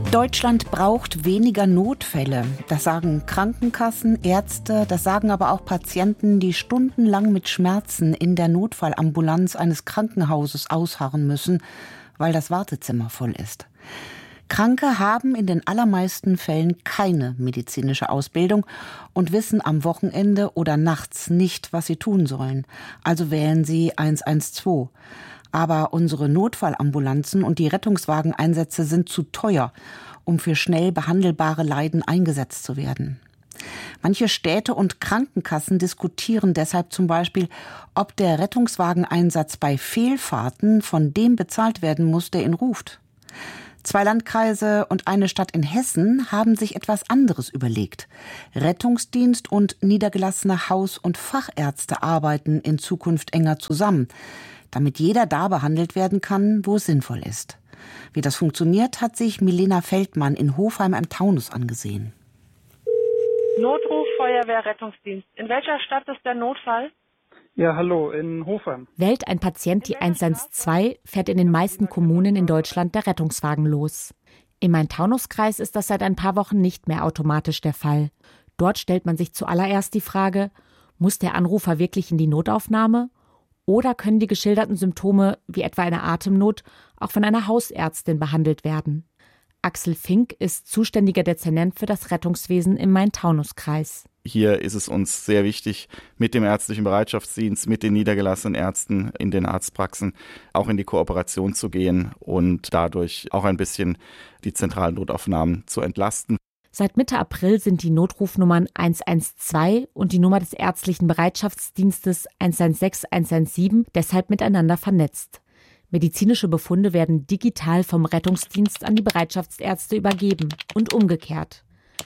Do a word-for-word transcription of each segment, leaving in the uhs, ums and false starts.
Deutschland braucht weniger Notfälle. Das sagen Krankenkassen, Ärzte, das sagen aber auch Patienten, die stundenlang mit Schmerzen in der Notfallambulanz eines Krankenhauses ausharren müssen, weil das Wartezimmer voll ist. Kranke haben in den allermeisten Fällen keine medizinische Ausbildung und wissen am Wochenende oder nachts nicht, was sie tun sollen. Also wählen sie eins eins zwei. Aber unsere Notfallambulanzen und die Rettungswageneinsätze sind zu teuer, um für schnell behandelbare Leiden eingesetzt zu werden. Manche Städte und Krankenkassen diskutieren deshalb zum Beispiel, ob der Rettungswageneinsatz bei Fehlfahrten von dem bezahlt werden muss, der ihn ruft. Zwei Landkreise und eine Stadt in Hessen haben sich etwas anderes überlegt. Rettungsdienst und niedergelassene Haus- und Fachärzte arbeiten in Zukunft enger zusammen, damit jeder da behandelt werden kann, wo es sinnvoll ist. Wie das funktioniert, hat sich Milena Feldmann in Hofheim am Taunus angesehen. Notruf, Feuerwehr, Rettungsdienst. In welcher Stadt ist der Notfall? Ja, hallo, in Hofheim. Wählt ein Patient die eins eins zwei, fährt in den meisten Kommunen in Deutschland der Rettungswagen los. Im Main-Taunus-Kreis ist das seit ein paar Wochen nicht mehr automatisch der Fall. Dort stellt man sich zuallererst die Frage, muss der Anrufer wirklich in die Notaufnahme? Oder können die geschilderten Symptome, wie etwa eine Atemnot, auch von einer Hausärztin behandelt werden? Axel Fink ist zuständiger Dezernent für das Rettungswesen im Main-Taunus-Kreis. Hier ist es uns sehr wichtig, mit dem ärztlichen Bereitschaftsdienst, mit den niedergelassenen Ärzten in den Arztpraxen auch in die Kooperation zu gehen und dadurch auch ein bisschen die zentralen Notaufnahmen zu entlasten. Seit Mitte April sind die Notrufnummern eins eins zwei und die Nummer des ärztlichen Bereitschaftsdienstes eins eins sechs eins eins sieben deshalb miteinander vernetzt. Medizinische Befunde werden digital vom Rettungsdienst an die Bereitschaftsärzte übergeben und umgekehrt.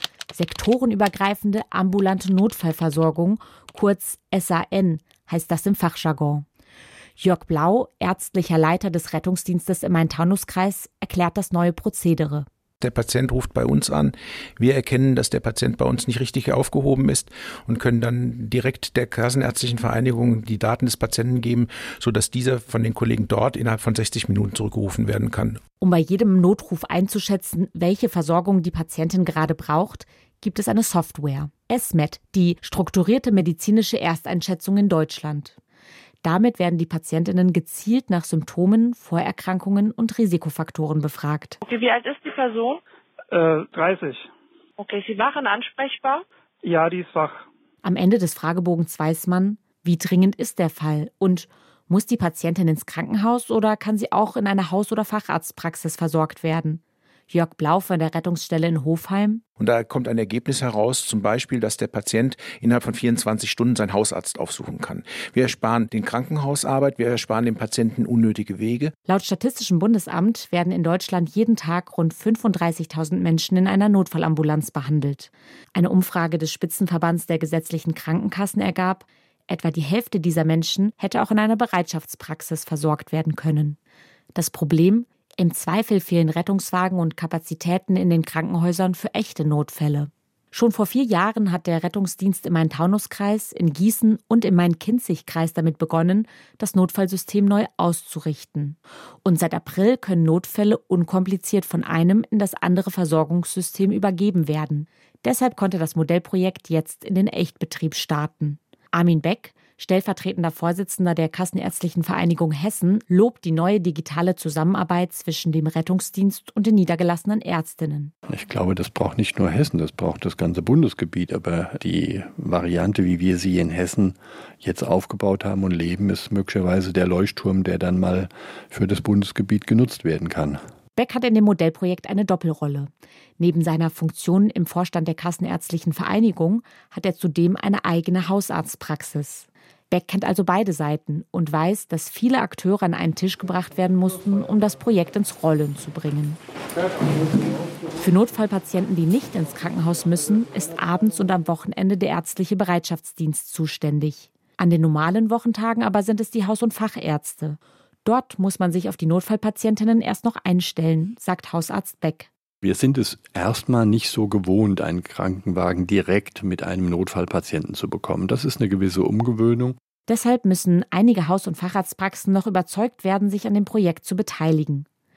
Sektorenübergreifende ambulante Notfallversorgung, kurz S A N, heißt das im Fachjargon. Jörg Blau, ärztlicher Leiter des Rettungsdienstes im Main-Taunus-Kreis, erklärt das neue Prozedere. Der Patient ruft bei uns an. Wir erkennen, dass der Patient bei uns nicht richtig aufgehoben ist und können dann direkt der Kassenärztlichen Vereinigung die Daten des Patienten geben, sodass dieser von den Kollegen dort innerhalb von sechzig Minuten zurückgerufen werden kann. Um bei jedem Notruf einzuschätzen, welche Versorgung die Patientin gerade braucht, gibt es eine Software, S M E D, die strukturierte medizinische Ersteinschätzung in Deutschland. Damit werden die Patientinnen gezielt nach Symptomen, Vorerkrankungen und Risikofaktoren befragt. Okay, wie alt ist die Person? Äh, dreißig. Okay, ist sie wach und ansprechbar? Ja, die ist wach. Am Ende des Fragebogens weiß man, wie dringend ist der Fall und muss die Patientin ins Krankenhaus oder kann sie auch in einer Haus- oder Facharztpraxis versorgt werden? Jörg Blau von der Rettungsstelle in Hofheim. Und da kommt ein Ergebnis heraus, zum Beispiel, dass der Patient innerhalb von vierundzwanzig Stunden seinen Hausarzt aufsuchen kann. Wir ersparen den Krankenhausarbeit, wir ersparen dem Patienten unnötige Wege. Laut Statistischem Bundesamt werden in Deutschland jeden Tag rund fünfunddreißigtausend Menschen in einer Notfallambulanz behandelt. Eine Umfrage des Spitzenverbands der gesetzlichen Krankenkassen ergab, etwa die Hälfte dieser Menschen hätte auch in einer Bereitschaftspraxis versorgt werden können. Das Problem: Im Zweifel fehlen Rettungswagen und Kapazitäten in den Krankenhäusern für echte Notfälle. Schon vor vier Jahren hat der Rettungsdienst im Main-Taunus-Kreis, in Gießen und im Main-Kinzig-Kreis damit begonnen, das Notfallsystem neu auszurichten. Und seit April können Notfälle unkompliziert von einem in das andere Versorgungssystem übergeben werden. Deshalb konnte das Modellprojekt jetzt in den Echtbetrieb starten. Armin Beck, stellvertretender Vorsitzender der Kassenärztlichen Vereinigung Hessen, lobt die neue digitale Zusammenarbeit zwischen dem Rettungsdienst und den niedergelassenen Ärztinnen. Ich glaube, das braucht nicht nur Hessen, das braucht das ganze Bundesgebiet. Aber die Variante, wie wir sie in Hessen jetzt aufgebaut haben und leben, ist möglicherweise der Leuchtturm, der dann mal für das Bundesgebiet genutzt werden kann. Beck hat in dem Modellprojekt eine Doppelrolle. Neben seiner Funktion im Vorstand der Kassenärztlichen Vereinigung hat er zudem eine eigene Hausarztpraxis. Beck kennt also beide Seiten und weiß, dass viele Akteure an einen Tisch gebracht werden mussten, um das Projekt ins Rollen zu bringen. Für Notfallpatienten, die nicht ins Krankenhaus müssen, ist abends und am Wochenende der ärztliche Bereitschaftsdienst zuständig. An den normalen Wochentagen aber sind es die Haus- und Fachärzte. Dort muss man sich auf die Notfallpatientinnen erst noch einstellen, sagt Hausarzt Beck. Wir sind es erstmal nicht so gewohnt, einen Krankenwagen direkt mit einem Notfallpatienten zu bekommen. Das ist eine gewisse Umgewöhnung. Deshalb müssen einige Haus- und Facharztpraxen noch überzeugt werden, sich an dem Projekt zu beteiligen.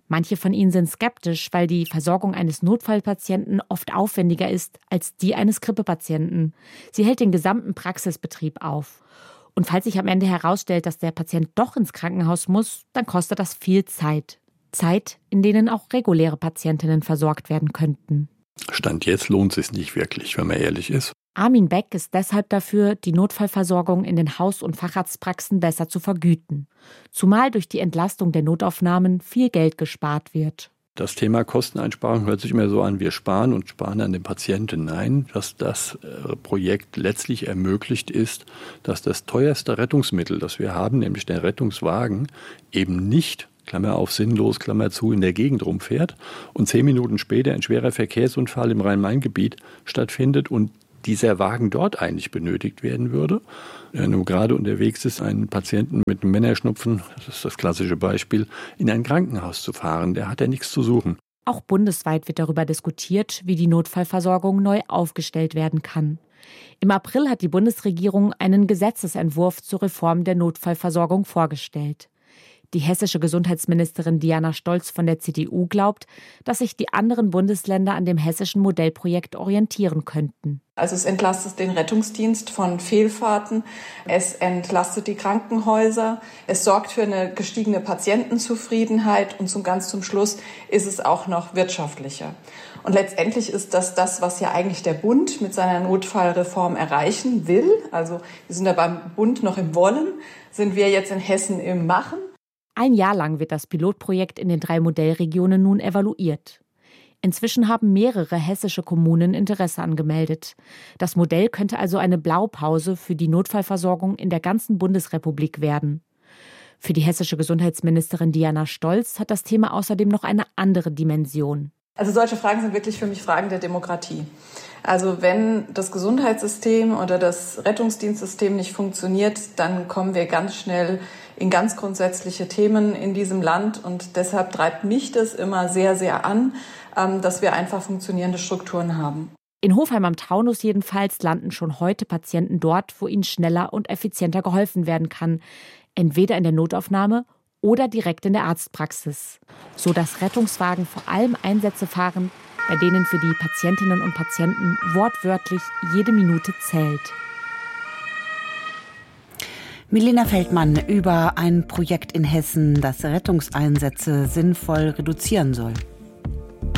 Manche von ihnen sind skeptisch, weil die Versorgung eines Notfallpatienten oft aufwendiger ist als die eines Grippepatienten. Sie hält den gesamten Praxisbetrieb auf. Und falls sich am Ende herausstellt, dass der Patient doch ins Krankenhaus muss, dann kostet das viel Zeit. Zeit, in denen auch reguläre Patientinnen versorgt werden könnten. Stand jetzt lohnt es sich nicht wirklich, wenn man ehrlich ist. Armin Beck ist deshalb dafür, die Notfallversorgung in den Haus- und Facharztpraxen besser zu vergüten. Zumal durch die Entlastung der Notaufnahmen viel Geld gespart wird. Das Thema Kosteneinsparung hört sich immer so an, wir sparen und sparen an den Patienten. Nein, dass das Projekt letztlich ermöglicht ist, dass das teuerste Rettungsmittel, das wir haben, nämlich der Rettungswagen, eben nicht, Klammer auf sinnlos, Klammer zu, in der Gegend rumfährt und zehn Minuten später ein schwerer Verkehrsunfall im Rhein-Main-Gebiet stattfindet und dieser Wagen dort eigentlich benötigt werden würde. Wenn du gerade unterwegs ist, einen Patienten mit einem Männerschnupfen, das ist das klassische Beispiel, in ein Krankenhaus zu fahren, der hat ja nichts zu suchen. Auch bundesweit wird darüber diskutiert, wie die Notfallversorgung neu aufgestellt werden kann. Im April hat die Bundesregierung einen Gesetzesentwurf zur Reform der Notfallversorgung vorgestellt. Die hessische Gesundheitsministerin Diana Stolz von der C D U glaubt, dass sich die anderen Bundesländer an dem hessischen Modellprojekt orientieren könnten. Also es entlastet den Rettungsdienst von Fehlfahrten, es entlastet die Krankenhäuser, es sorgt für eine gestiegene Patientenzufriedenheit und zum ganz zum Schluss ist es auch noch wirtschaftlicher. Und letztendlich ist das das, was ja eigentlich der Bund mit seiner Notfallreform erreichen will. Also wir sind ja beim Bund noch im Wollen, sind wir jetzt in Hessen im Machen. Ein Jahr lang wird das Pilotprojekt in den drei Modellregionen nun evaluiert. Inzwischen haben mehrere hessische Kommunen Interesse angemeldet. Das Modell könnte also eine Blaupause für die Notfallversorgung in der ganzen Bundesrepublik werden. Für die hessische Gesundheitsministerin Diana Stolz hat das Thema außerdem noch eine andere Dimension. Also solche Fragen sind wirklich für mich Fragen der Demokratie. Also wenn das Gesundheitssystem oder das Rettungsdienstsystem nicht funktioniert, dann kommen wir ganz schnell in ganz grundsätzliche Themen in diesem Land. Und deshalb treibt mich das immer sehr, sehr an, dass wir einfach funktionierende Strukturen haben. In Hofheim am Taunus jedenfalls landen schon heute Patienten dort, wo ihnen schneller und effizienter geholfen werden kann. Entweder in der Notaufnahme oder direkt in der Arztpraxis. So dass Rettungswagen vor allem Einsätze fahren, bei denen für die Patientinnen und Patienten wortwörtlich jede Minute zählt. Milena Feldmann über ein Projekt in Hessen, das Rettungseinsätze sinnvoll reduzieren soll.